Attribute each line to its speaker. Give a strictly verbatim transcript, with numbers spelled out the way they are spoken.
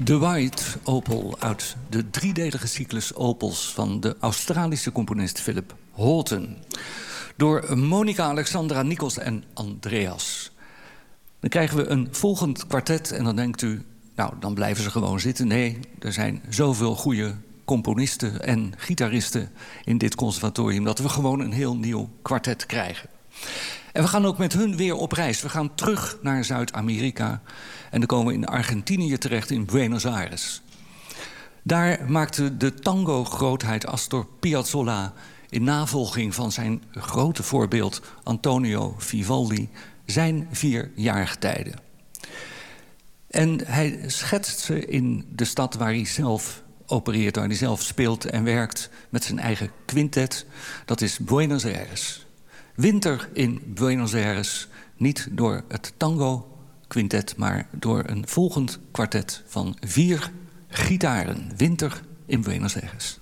Speaker 1: The White Opal uit de driedelige cyclus Opals van de Australische componist Philip Houghton. Door Monica, Alexandra, Nikos en Andreas. Dan krijgen we een volgend kwartet en dan denkt u, nou, dan blijven ze gewoon zitten. Nee, er zijn zoveel goede componisten en gitaristen in dit conservatorium dat we gewoon een heel nieuw kwartet krijgen. En we gaan ook met hun weer op reis. We gaan terug naar Zuid-Amerika en dan komen we in Argentinië terecht, in Buenos Aires. Daar maakte de tango-grootheid Astor Piazzolla in navolging van zijn grote voorbeeld Antonio Vivaldi zijn vier jaargetijden. En hij schetst ze in de stad waar hij zelf opereert, waar hij zelf speelt en werkt met zijn eigen quintet. Dat is Buenos Aires. Winter in Buenos Aires, niet door het tango-quintet, maar door een volgend kwartet van vier gitaren. Winter in Buenos Aires.